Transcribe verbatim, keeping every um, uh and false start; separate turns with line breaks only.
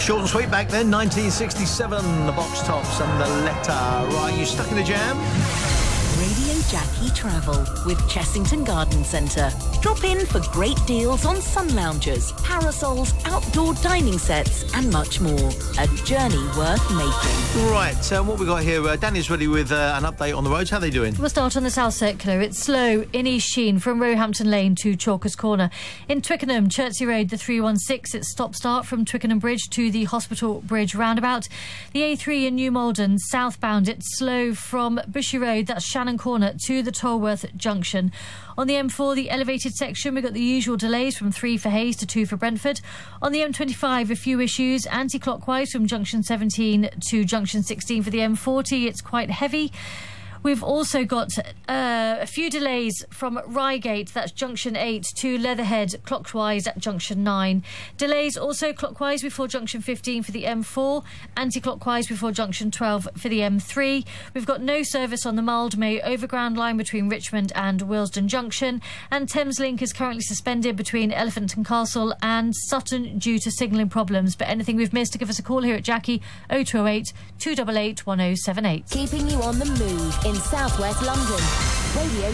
Short and sweet back then, nineteen sixty-seven, the Box Tops and the Letter. Right, you stuck in the jam?
Radio Jackie Travel with Chessington Garden Centre. Drop in for great deals on sun loungers, parasols, outdoor dining sets and much more. A journey worth making.
Right, um, what we got here, uh, Danny's ready with uh, an update on the roads. How are they doing?
We'll start on the South Circular. It's slow in East Sheen from Roehampton Lane to Chalkers Corner. In Twickenham, Chertsey Road, the three one six, it's stop-start from Twickenham Bridge to the Hospital Bridge roundabout. The A three in New Malden, southbound, it's slow from Bushy Road, that's Shannon Corner, to the Tolworth Junction. On the M four, the elevated section, we've got the usual delays from three for Hayes to two for Brentford. On the M twenty-five, a few issues anti-clockwise from junction seventeen to junction sixteen for the M forty. It's quite heavy. We've also got uh, a few delays from Reigate, that's junction eight, to Leatherhead, clockwise at junction nine. Delays also clockwise before junction fifteen for the M four, anti-clockwise before junction twelve for the M three. We've got no service on the Mildmay Overground line between Richmond and Willesden Junction, and Thameslink is currently suspended between Elephant and Castle and Sutton due to signalling problems. But anything we've missed, to give us a call here at Jackie, oh two oh eight, two eight eight, one oh seven eight.
Keeping you on the move in South West London. Radio